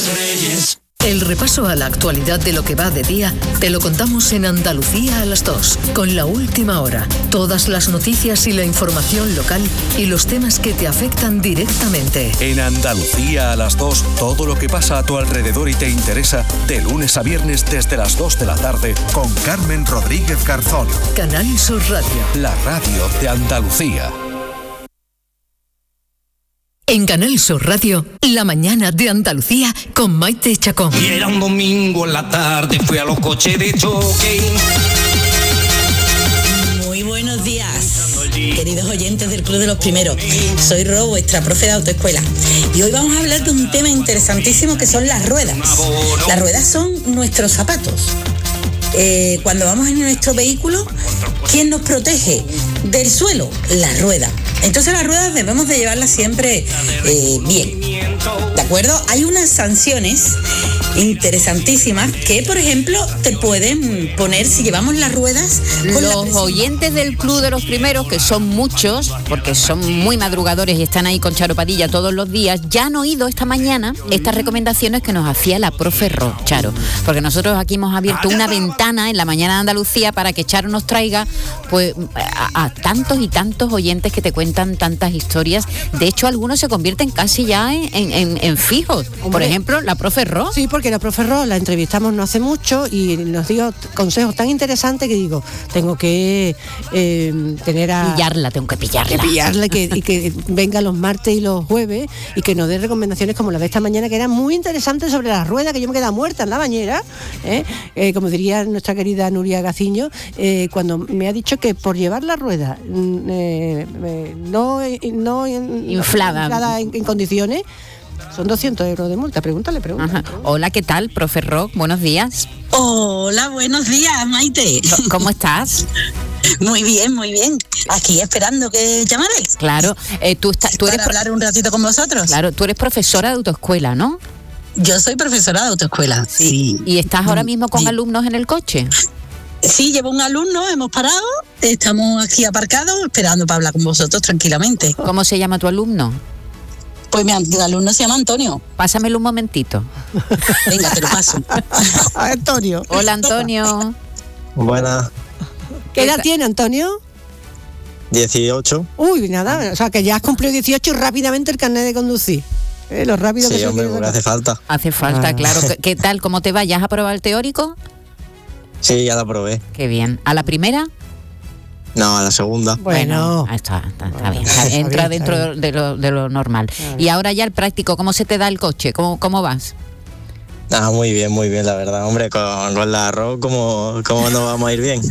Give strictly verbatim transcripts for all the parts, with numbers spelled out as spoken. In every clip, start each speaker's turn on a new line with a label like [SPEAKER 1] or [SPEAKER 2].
[SPEAKER 1] El repaso a la actualidad de lo que va de día te lo contamos en Andalucía a las dos, con La Última Hora, todas las noticias y la información local y los temas que te afectan directamente.
[SPEAKER 2] En Andalucía a las dos, todo lo que pasa a tu alrededor y te interesa, de lunes a viernes desde las dos de la tarde, con Carmen Rodríguez Garzón.
[SPEAKER 1] Canal Sur Radio.
[SPEAKER 2] La radio de Andalucía.
[SPEAKER 1] En Canal Sur Radio, La Mañana de Andalucía con Maite Chacón.
[SPEAKER 3] Y era un domingo en la tarde, fui a los coches de choque.
[SPEAKER 4] Muy buenos días, queridos oyentes del Club de los Primeros. Soy Ro, vuestra profe de autoescuela. Y hoy vamos a hablar de un tema interesantísimo que son las ruedas. Las ruedas son nuestros zapatos. Eh, cuando vamos en nuestro vehículo, ¿quién nos protege del suelo? La rueda. Entonces las ruedas debemos de llevarlas siempre eh, bien, ¿de acuerdo? Hay unas sanciones interesantísimas que, por ejemplo, te pueden poner si llevamos las ruedas con
[SPEAKER 5] los la oyentes del Club de los Primeros, que son muchos, porque son muy madrugadores y están ahí con Charo Padilla todos los días, ya han oído esta mañana estas recomendaciones que nos hacía la profe Ro, Charo, porque nosotros aquí hemos abierto una ventana en la mañana de Andalucía para que Charo nos traiga pues a, a tantos y tantos oyentes que te cuentan tantas historias. De hecho, algunos se convierten casi ya en, en, en fijos. Hombre, por ejemplo, la profe Ro.
[SPEAKER 6] Sí, porque la profe Ro la entrevistamos no hace mucho y nos dio consejos tan interesantes que digo, tengo que eh, tener a...
[SPEAKER 5] Pillarla, tengo que pillarla.
[SPEAKER 6] Que pillarla y que, y que venga los martes y los jueves y que nos dé recomendaciones como la de esta mañana, que eran muy interesantes sobre las ruedas, que yo me quedaba muerta en la bañera, ¿eh? Eh, como diría nuestra querida Nuria Gaciño, eh, cuando me ha dicho que por llevar la rueda eh, eh, no, no
[SPEAKER 5] inflada,
[SPEAKER 6] inflada en, en condiciones, son doscientos euros de multa. Pregúntale, pregúntale.
[SPEAKER 5] Hola, ¿qué tal, profe Rock? Buenos días.
[SPEAKER 4] Hola, buenos días, Maite.
[SPEAKER 5] ¿Cómo estás?
[SPEAKER 4] Muy bien, muy bien. Aquí esperando que llamarais.
[SPEAKER 5] Claro. Eh, tú, está, tú
[SPEAKER 4] Para
[SPEAKER 5] eres
[SPEAKER 4] hablar un ratito con vosotros.
[SPEAKER 5] Claro, tú eres profesora de autoescuela, ¿no?
[SPEAKER 4] Yo soy profesora de autoescuela, sí. sí.
[SPEAKER 5] ¿Y estás ahora mismo con sí. alumnos en el coche?
[SPEAKER 4] Sí, llevo un alumno, hemos parado, estamos aquí aparcados esperando para hablar con vosotros tranquilamente.
[SPEAKER 5] ¿Cómo se llama tu alumno?
[SPEAKER 4] Pues mi alumno se llama Antonio.
[SPEAKER 5] Pásamelo un momentito.
[SPEAKER 4] Venga, te lo paso.
[SPEAKER 6] Antonio.
[SPEAKER 5] Hola, Antonio.
[SPEAKER 7] Buenas.
[SPEAKER 6] ¿Qué edad tiene, Antonio?
[SPEAKER 7] dieciocho.
[SPEAKER 6] Uy, nada, o sea, que ya has cumplido dieciocho rápidamente el carnet de conducir. Eh, lo rápido
[SPEAKER 7] sí,
[SPEAKER 6] que
[SPEAKER 7] hombre, porque hace falta.
[SPEAKER 5] Hace falta, ah. claro. ¿Qué, ¿Qué tal? ¿Cómo te va? ¿Ya has aprobado el teórico?
[SPEAKER 7] Sí, ya la probé.
[SPEAKER 5] Qué bien. ¿A la primera?
[SPEAKER 7] No, a la segunda.
[SPEAKER 5] Bueno, bueno está, está, está, bien, está bien. Entra bien, dentro bien. De, lo, de lo normal. Y ahora ya el práctico, ¿cómo se te da el coche? ¿Cómo, cómo vas?
[SPEAKER 7] Ah, muy bien, muy bien, la verdad. Hombre, con, con la arroz, ¿cómo, ¿cómo nos vamos a ir bien?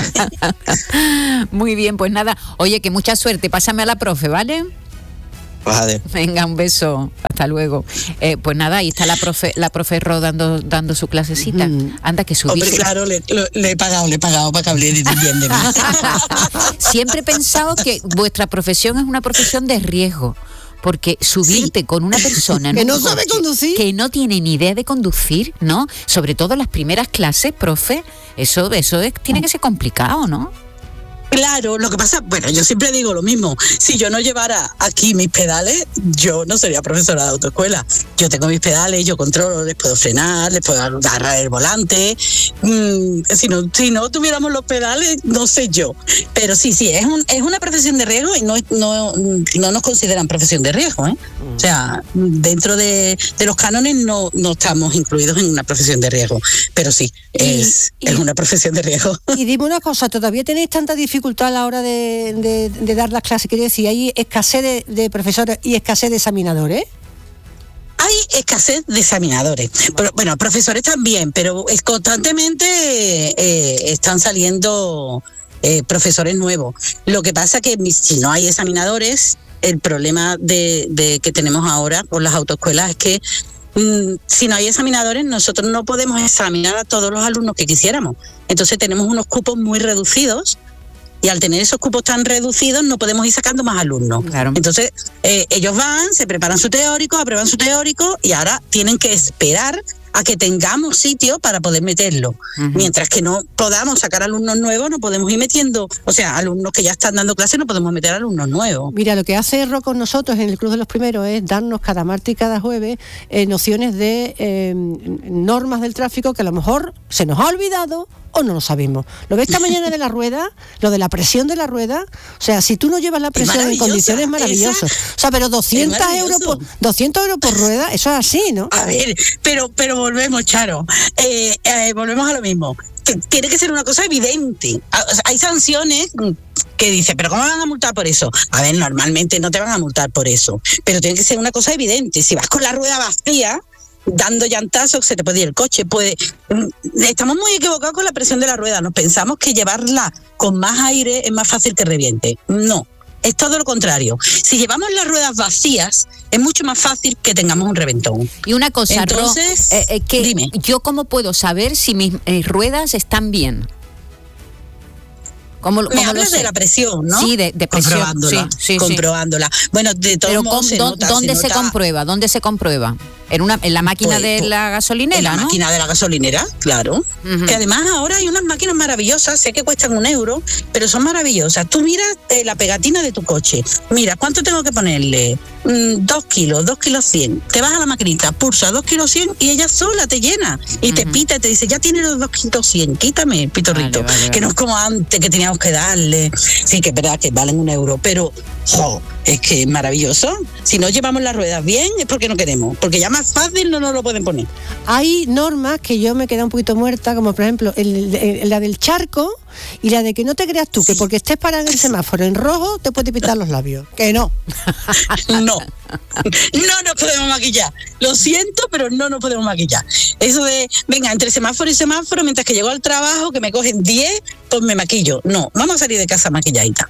[SPEAKER 5] Muy bien, pues nada. Oye, que mucha suerte. Pásame a la profe, ¿vale?
[SPEAKER 7] Vale.
[SPEAKER 5] Venga, un beso. Hasta luego. Eh, pues nada, ahí está la profe, la profe Ro dando, dando su clasecita. Mm. Anda, que subirse.
[SPEAKER 4] Hombre, claro, le, lo, le he pagado, le he pagado para que hable bien de mí.
[SPEAKER 5] Siempre he pensado que vuestra profesión es una profesión de riesgo. Porque subirte sí. con una persona en
[SPEAKER 6] que
[SPEAKER 5] un
[SPEAKER 6] no
[SPEAKER 5] coche,
[SPEAKER 6] sabe conducir,
[SPEAKER 5] que no tiene ni idea de conducir, ¿no? Sobre todo en las primeras clases, profe, eso, eso es, tiene que ser complicado, ¿no?
[SPEAKER 4] Claro, lo que pasa, bueno, yo siempre digo lo mismo, si yo no llevara aquí mis pedales, yo no sería profesora de autoescuela. Yo tengo mis pedales, yo controlo, les puedo frenar, les puedo agarrar el volante. Mm, si no, si no tuviéramos los pedales, no sé yo. Pero sí, sí, es un, es una profesión de riesgo y no, no, no nos consideran profesión de riesgo, ¿eh? O sea, dentro de, de los cánones no, no estamos incluidos en una profesión de riesgo, pero sí, es, y, es una profesión de riesgo.
[SPEAKER 6] Y dime una cosa, ¿todavía tenéis tanta dificultad a la hora de, de, de dar las clases? Quiero decir, ¿hay escasez de, de profesores y escasez de examinadores?
[SPEAKER 4] Hay escasez de examinadores. Pero, bueno, profesores también, pero es constantemente eh, están saliendo eh, profesores nuevos. Lo que pasa que si no hay examinadores, el problema de, de que tenemos ahora con las autoescuelas es que mm, si no hay examinadores, nosotros no podemos examinar a todos los alumnos que quisiéramos. Entonces tenemos unos cupos muy reducidos. Y al tener esos cupos tan reducidos no podemos ir sacando más alumnos.
[SPEAKER 5] Claro.
[SPEAKER 4] Entonces eh, ellos van, se preparan su teórico, aprueban su teórico y ahora tienen que esperar a que tengamos sitio para poder meterlo. Uh-huh. Mientras que no podamos sacar alumnos nuevos, no podemos ir metiendo, o sea, alumnos que ya están dando clases, no podemos meter alumnos nuevos.
[SPEAKER 6] Mira, lo que hace Ro con nosotros en el Club de los Primeros es darnos cada martes y cada jueves eh, nociones de eh, normas del tráfico que a lo mejor se nos ha olvidado o no lo sabemos. Lo ves esta mañana de la rueda, lo de la presión de la rueda, o sea, si tú no llevas la presión en condiciones maravillosas, o sea, pero doscientos euros por doscientos euros por rueda, eso es así, ¿no?
[SPEAKER 4] A ver, pero pero volvemos, Charo, eh, eh, volvemos a lo mismo. Que tiene que ser una cosa evidente. O sea, hay sanciones que dice, pero ¿cómo me van a multar por eso? A ver, normalmente no te van a multar por eso, pero tiene que ser una cosa evidente. Si vas con la rueda vacía, dando llantazos, se te puede ir el coche, puede... Estamos muy equivocados con la presión de la rueda, nos pensamos que llevarla con más aire es más fácil que reviente. No, es todo lo contrario. Si llevamos las ruedas vacías, es mucho más fácil que tengamos un reventón.
[SPEAKER 5] Y una cosa,
[SPEAKER 4] Entonces,
[SPEAKER 5] Ro, eh, eh, que
[SPEAKER 4] dime.
[SPEAKER 5] ¿yo cómo puedo saber si mis eh, ruedas están bien? ¿Cómo,
[SPEAKER 4] Me
[SPEAKER 5] cómo
[SPEAKER 4] hablas
[SPEAKER 5] lo sé?
[SPEAKER 4] de la presión, ¿no?
[SPEAKER 5] Sí, de, de presión.
[SPEAKER 4] Comprobándola,
[SPEAKER 5] sí, sí,
[SPEAKER 4] comprobándola. Sí. Bueno, de todos
[SPEAKER 5] Pero
[SPEAKER 4] modos
[SPEAKER 5] con,
[SPEAKER 4] se
[SPEAKER 5] ¿dó,
[SPEAKER 4] nota,
[SPEAKER 5] ¿dónde
[SPEAKER 4] se,
[SPEAKER 5] se
[SPEAKER 4] nota...
[SPEAKER 5] comprueba? ¿Dónde se comprueba? En una en la máquina
[SPEAKER 4] pues,
[SPEAKER 5] de
[SPEAKER 4] pues,
[SPEAKER 5] la gasolinera,
[SPEAKER 4] en la
[SPEAKER 5] ¿no?
[SPEAKER 4] máquina de la gasolinera, claro. Uh-huh. Que además ahora hay unas máquinas maravillosas, sé que cuestan un euro, pero son maravillosas. Tú miras eh, la pegatina de tu coche. Mira, ¿cuánto tengo que ponerle? Mm, dos kilos, dos kilos cien. Te vas a la maquinita, pulsa dos kilos cien y ella sola te llena. Y uh-huh. te pita y te dice, ya tiene los dos kilos cien, quítame, pitorrito. Vale, vale, vale. Que no es como antes que teníamos que darle. Sí, que es verdad que valen un euro, pero jo, es que es maravilloso. Si no llevamos las ruedas bien es porque no queremos, porque ya más fácil no nos lo pueden poner.
[SPEAKER 6] Hay normas que yo me quedé un poquito muerta, como por ejemplo el, el, la del charco y la de que no te creas tú, sí. que porque estés parado en el semáforo en rojo te puede pintar los labios. Que no.
[SPEAKER 4] No. No nos podemos maquillar. Lo siento, pero no nos podemos maquillar. Eso de, venga, entre semáforo y semáforo, mientras que llego al trabajo, que me cogen diez, pues me maquillo. No, vamos a salir de casa maquilladita.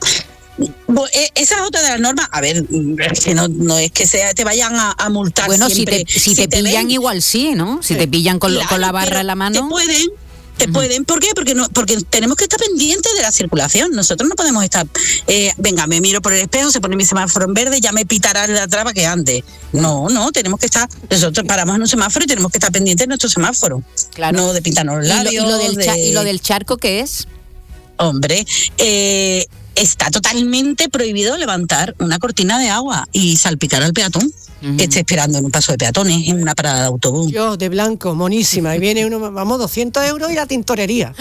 [SPEAKER 4] Esa es otra de las normas. A ver, que no, no es que sea, te vayan a, a multar.
[SPEAKER 5] Bueno,
[SPEAKER 4] siempre.
[SPEAKER 5] si te, si si te, te pillan ven, igual sí, ¿no? Si te pillan con, claro, con la barra en la mano.
[SPEAKER 4] Te pueden, te uh-huh. pueden. ¿Por qué? Porque no, porque tenemos que estar pendientes de la circulación. Nosotros no podemos estar, eh, venga, me miro por el espejo, se pone mi semáforo en verde, ya me pitará de atrás para que ande. No, no, tenemos que estar, nosotros paramos en un semáforo y tenemos que estar pendientes de nuestro semáforo. Claro. No de pintarnos los labios.
[SPEAKER 5] ¿Y lo, y lo, del,
[SPEAKER 4] de...
[SPEAKER 5] cha- ¿Y lo del charco qué es?
[SPEAKER 4] Hombre, eh... está totalmente prohibido levantar una cortina de agua y salpicar al peatón uh-huh. que esté esperando en un paso de peatones, en una parada de autobús.
[SPEAKER 6] Yo, de blanco, monísima, y viene uno, vamos, doscientos euros y la tintorería.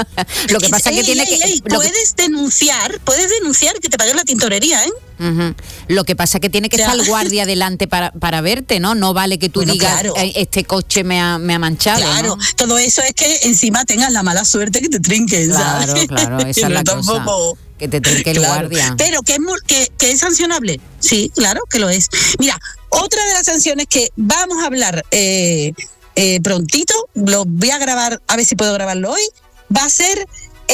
[SPEAKER 5] Lo que pasa es que
[SPEAKER 4] ey,
[SPEAKER 5] tiene
[SPEAKER 4] ey,
[SPEAKER 5] que...
[SPEAKER 4] Ey,
[SPEAKER 5] lo
[SPEAKER 4] puedes
[SPEAKER 5] que...
[SPEAKER 4] denunciar, puedes denunciar que te paguen la tintorería, ¿eh?
[SPEAKER 5] Uh-huh. Lo que pasa es que tiene que
[SPEAKER 4] ya.
[SPEAKER 5] estar el guardia delante para, para verte, ¿no? No vale que tú
[SPEAKER 4] bueno,
[SPEAKER 5] digas,
[SPEAKER 4] claro.
[SPEAKER 5] este coche me ha, me ha manchado,
[SPEAKER 4] Claro,
[SPEAKER 5] ¿no?
[SPEAKER 4] Todo eso es que encima tengas la mala suerte que te trinquen,
[SPEAKER 5] Claro,
[SPEAKER 4] ¿sabes?
[SPEAKER 5] claro, esa es la cosa. Que te trinque el
[SPEAKER 4] claro.
[SPEAKER 5] guardia.
[SPEAKER 4] Pero que es, que, que es sancionable. Sí, claro que lo es. Mira, otra de las sanciones que vamos a hablar eh, eh, prontito, lo voy a grabar, a ver si puedo grabarlo hoy, va a ser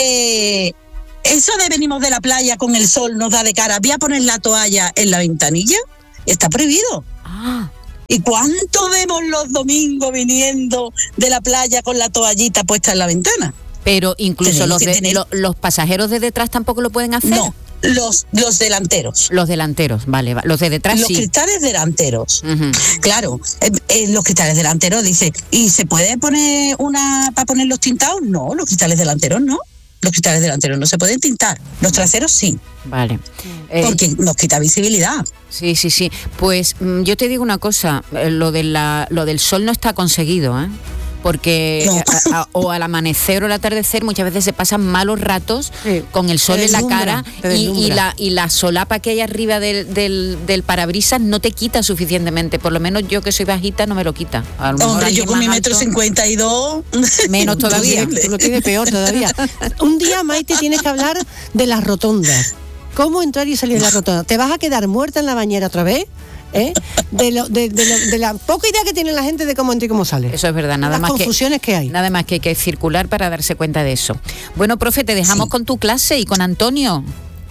[SPEAKER 4] eh, eso de venimos de la playa con el sol, nos da de cara, voy a poner la toalla en la ventanilla, está prohibido.
[SPEAKER 5] Ah.
[SPEAKER 4] ¿Y cuánto vemos los domingos viniendo de la playa con la toallita puesta en la ventana?
[SPEAKER 5] Pero incluso los, de, lo, los pasajeros de detrás tampoco lo pueden hacer.
[SPEAKER 4] No, los, los delanteros.
[SPEAKER 5] Los delanteros, vale, los de detrás
[SPEAKER 4] los
[SPEAKER 5] sí.
[SPEAKER 4] Los cristales delanteros. Uh-huh. Claro, eh, eh, los cristales delanteros, dice, ¿y se puede poner una para poner los tintados? No, los cristales delanteros no. Los cristales delanteros no se pueden tintar. Los traseros sí.
[SPEAKER 5] Vale.
[SPEAKER 4] Eh, Porque nos quita visibilidad.
[SPEAKER 5] Sí, sí, sí. Pues yo te digo una cosa, lo de la, lo del sol no está conseguido, ¿eh? Porque no. a, a, o al amanecer o al atardecer muchas veces se pasan malos ratos sí. con el sol en la cara y, y, la, y la solapa que hay arriba del, del, del parabrisas no te quita suficientemente, por lo menos yo que soy bajita no me lo quita.
[SPEAKER 4] A lo Hombre, yo con mi metro cincuenta y dos
[SPEAKER 5] menos todavía.
[SPEAKER 6] Tú lo tienes peor todavía. Un día, Maite, tienes que hablar de las rotondas. ¿Cómo entrar y salir de la rotonda? ¿Te vas a quedar muerta en la bañera otra vez? ¿Eh? De, lo, de, de, lo, de la poca idea que tiene la gente de cómo entra y cómo sale.
[SPEAKER 5] Eso es verdad, nada
[SPEAKER 6] Las
[SPEAKER 5] más
[SPEAKER 6] confusiones
[SPEAKER 5] que,
[SPEAKER 6] que hay.
[SPEAKER 5] Nada más que hay que circular para darse cuenta de eso. Bueno, profe, te dejamos sí. con tu clase y con Antonio.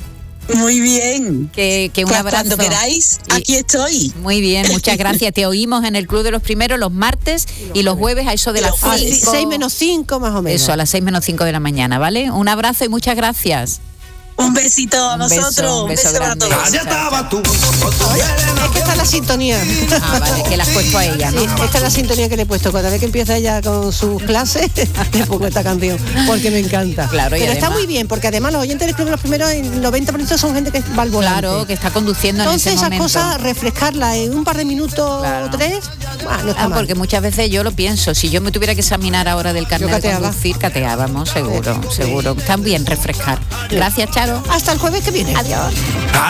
[SPEAKER 4] Muy bien.
[SPEAKER 5] Que, que un
[SPEAKER 4] pues
[SPEAKER 5] abrazo.
[SPEAKER 4] Cuando queráis, aquí estoy.
[SPEAKER 5] Muy bien, muchas gracias. Te oímos en el Club de los Primeros los martes y los jueves a eso de las
[SPEAKER 6] seis menos cinco más o menos.
[SPEAKER 5] Eso, a las seis menos cinco de la mañana, ¿vale? Un abrazo y muchas gracias.
[SPEAKER 4] Un besito a
[SPEAKER 5] Un beso,
[SPEAKER 4] vosotros.
[SPEAKER 5] un beso grande.
[SPEAKER 4] a todos.
[SPEAKER 3] Allá estabas tú.
[SPEAKER 6] Es que esta es la sintonía.
[SPEAKER 5] Ah, vale, que la has puesto a ella, ¿no?
[SPEAKER 6] Sí, esta es la sintonía que le he puesto. Cada vez que empieza ella con sus clases, le pongo esta canción, porque me encanta.
[SPEAKER 5] Claro, y
[SPEAKER 6] Pero está
[SPEAKER 5] además-
[SPEAKER 6] muy bien, porque además los oyentes del Club de los Primeros, el noventa por ciento son gente que va al volante.
[SPEAKER 5] Claro, que está conduciendo
[SPEAKER 6] Entonces
[SPEAKER 5] en ese
[SPEAKER 6] esas
[SPEAKER 5] momento.
[SPEAKER 6] cosas, refrescarla en un par de minutos
[SPEAKER 5] Claro.
[SPEAKER 6] o tres, ah, no está
[SPEAKER 5] Ah,
[SPEAKER 6] mal.
[SPEAKER 5] porque muchas veces yo lo pienso, si yo me tuviera que examinar ahora del carnet de
[SPEAKER 6] cateaba.
[SPEAKER 5] conducir, cateábamos, seguro, seguro. Está bien refrescar. Gracias, Charo.
[SPEAKER 6] Hasta el jueves que viene.
[SPEAKER 5] Adiós.